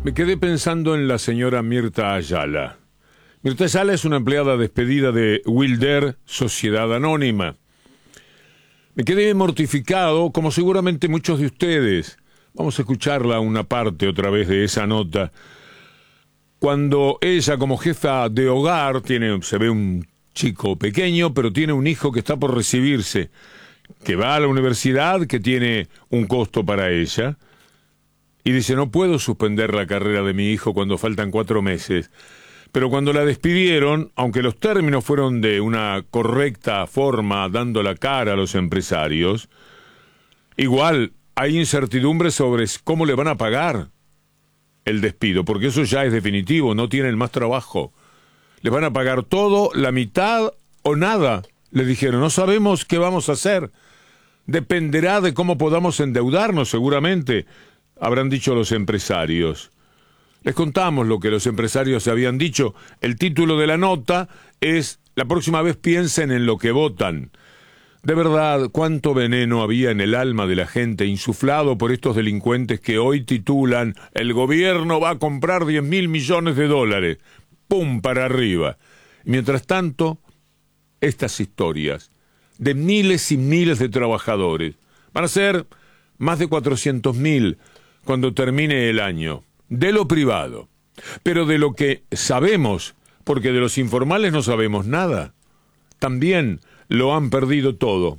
Me quedé pensando en la señora Mirta Ayala. Mirta Ayala es una empleada despedida de Wilder, Sociedad Anónima. Me quedé mortificado, como seguramente muchos de ustedes. Vamos a escucharla una parte otra vez de esa nota. Cuando ella, como jefa de hogar, se ve un chico pequeño, pero tiene un hijo que está por recibirse, que va a la universidad, que tiene un costo para ella, y dice: no puedo suspender la carrera de mi hijo cuando faltan 4 meses. Pero cuando la despidieron, aunque los términos fueron de una correcta forma, dando la cara a los empresarios, igual hay incertidumbre sobre cómo le van a pagar el despido, porque eso ya es definitivo, no tienen más trabajo. ¿Le van a pagar todo, la mitad o nada? Le dijeron: no sabemos qué vamos a hacer. Dependerá de cómo podamos endeudarnos, seguramente, habrán dicho los empresarios. Les contamos lo que los empresarios habían dicho. El título de la nota es: la próxima vez piensen en lo que votan. De verdad, cuánto veneno había en el alma de la gente, insuflado por estos delincuentes que hoy titulan: el gobierno va a comprar $10.000 millones. ¡Pum! Para arriba. Mientras tanto, estas historias de miles y miles de trabajadores van a ser más de 400.000 cuando termine el año, de lo privado. Pero de lo que sabemos, porque de los informales no sabemos nada, también lo han perdido todo.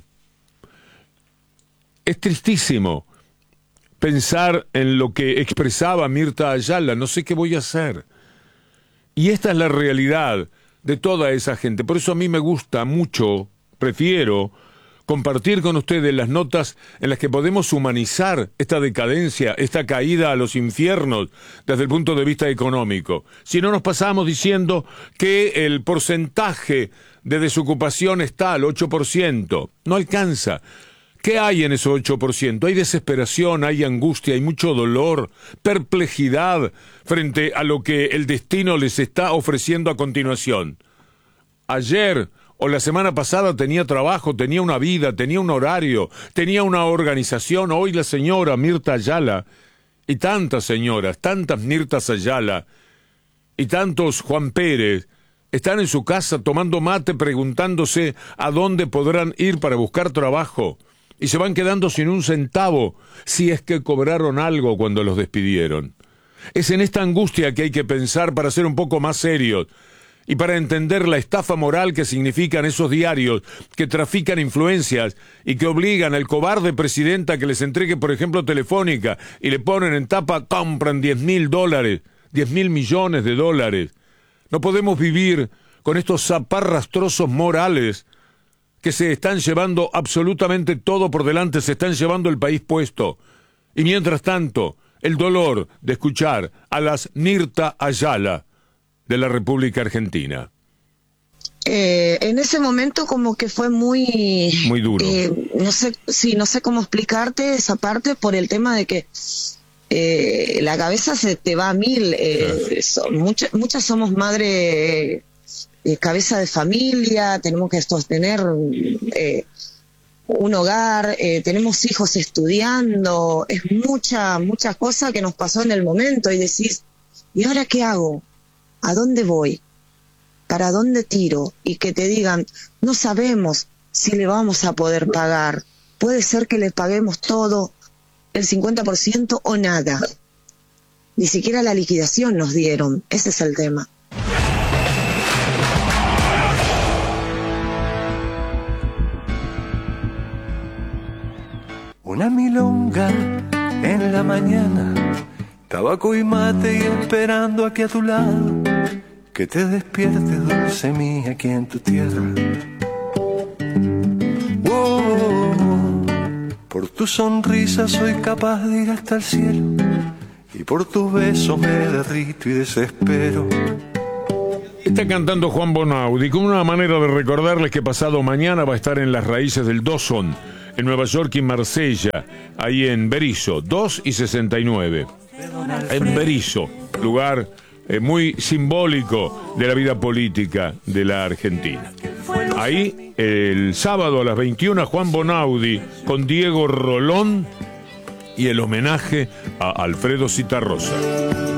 Es tristísimo pensar en lo que expresaba Mirta Ayala: no sé qué voy a hacer. Y esta es la realidad de toda esa gente. Por eso a mí me gusta mucho, prefiero compartir con ustedes las notas en las que podemos humanizar esta decadencia, esta caída a los infiernos desde el punto de vista económico. Si no nos pasamos diciendo que el porcentaje de desocupación está al 8%, no alcanza. ¿Qué hay en ese 8%? Hay desesperación, hay angustia, hay mucho dolor, perplejidad frente a lo que el destino les está ofreciendo a continuación. Ayer o la semana pasada tenía trabajo, tenía una vida, tenía un horario, tenía una organización. Hoy la señora Mirta Ayala, y tantas señoras, tantas Mirtas Ayala, y tantos Juan Pérez, están en su casa tomando mate, preguntándose a dónde podrán ir para buscar trabajo, y se van quedando sin un centavo, si es que cobraron algo cuando los despidieron. Es en esta angustia que hay que pensar para ser un poco más serios, y para entender la estafa moral que significan esos diarios que trafican influencias y que obligan al cobarde presidente a que les entregue, por ejemplo, Telefónica, y le ponen en tapa: compran $10.000, $10.000 millones. No podemos vivir con estos zaparrastrosos morales que se están llevando absolutamente todo por delante, se están llevando el país puesto. Y mientras tanto, el dolor de escuchar a las Mirta Ayala de la República Argentina. En ese momento como que fue muy duro. No sé cómo explicarte esa parte, por el tema de que la cabeza se te va a mil. Muchas somos madre, cabeza de familia, tenemos que sostener un hogar, tenemos hijos estudiando, es mucha cosa que nos pasó en el momento, y decís: ¿y ahora qué hago? ¿A dónde voy? ¿Para dónde tiro? Y que te digan: no sabemos si le vamos a poder pagar. Puede ser que le paguemos todo, el 50% o nada. Ni siquiera la liquidación nos dieron. Ese es el tema. Una milonga en la mañana, tabaco y mate, y esperando aquí a tu lado, que te despierte, dulce mía, aquí en tu tierra. Por tu sonrisa soy capaz de ir hasta el cielo, y por tus besos me derrito y desespero. Está cantando Juan Bonaudi con una manera de recordarles que pasado mañana va a estar en las raíces del Dawson, en Nueva York y Marsella, ahí en Berisso, 2 y 69. En Berisso, lugar muy simbólico de la vida política de la Argentina. Ahí, el sábado a las 21, Juan Bonaudi con Diego Rolón y el homenaje a Alfredo Zitarrosa.